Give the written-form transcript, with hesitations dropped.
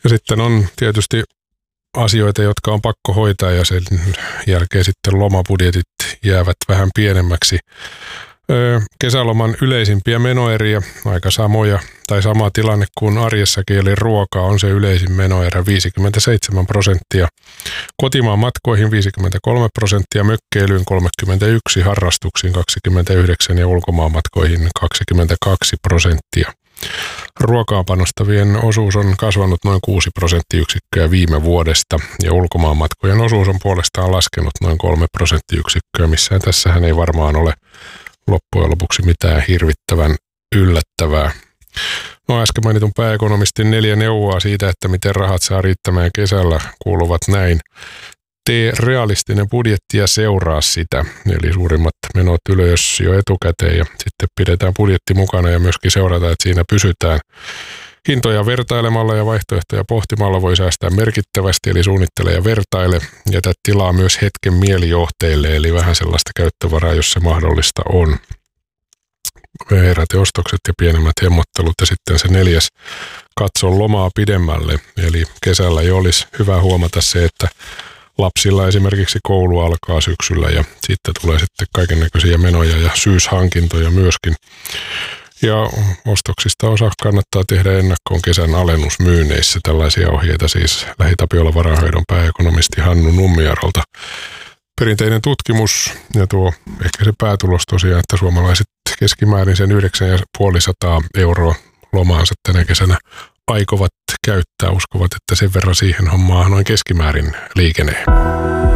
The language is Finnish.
Ja sitten on tietysti asioita, jotka on pakko hoitaa ja sen jälkeen sitten lomabudjetit jäävät vähän pienemmäksi. Kesäloman yleisimpiä menoeriä, aika samoja tai sama tilanne kuin arjessakin, eli ruoka on se yleisin menoerä 57%, kotimaan matkoihin 53%, mökkeilyyn 31%, harrastuksiin 29% ja ulkomaan matkoihin 22%. Ruokaan panostavien osuus on kasvanut noin 6 prosenttiyksikköä viime vuodesta ja ulkomaan matkojen osuus on puolestaan laskenut noin 3 prosenttiyksikköä. Missään tässähän ei varmaan ole loppujen lopuksi mitään hirvittävän yllättävää. No äsken mainitun pääekonomistin 4 neuvoa siitä, että miten rahat saa riittämään kesällä, kuuluvat näin. Tee realistinen budjetti ja seuraa sitä, eli suurimmat menot ylös jo etukäteen ja sitten pidetään budjetti mukana ja myöskin seurata, että siinä pysytään. Hintoja vertailemalla ja vaihtoehtoja pohtimalla voi säästää merkittävästi, eli suunnittele ja vertaile. Jätä tilaa myös hetken mielijohteille, eli vähän sellaista käyttövaraa, jos se mahdollista on. Heräteostokset ja pienemmät hemmottelut ja sitten se 4. katso lomaa pidemmälle, eli kesällä ei olisi hyvä huomata se, että lapsilla esimerkiksi koulu alkaa syksyllä ja sitten tulee sitten kaikennäköisiä menoja ja syyshankintoja myöskin. Ja ostoksista osa kannattaa tehdä ennakkoon kesän alennusmyynneissä. Tällaisia ohjeita siis Lähi-Tapiola varainhoidon pääekonomisti Hannu Nummiarolta. Perinteinen tutkimus ja tuo ehkä se päätulos tosiaan, että suomalaiset keskimäärin sen 950 € lomaansa tänä kesänä aikovat käyttää. Uskovat, että sen verran siihen hommaan noin keskimäärin liikenee.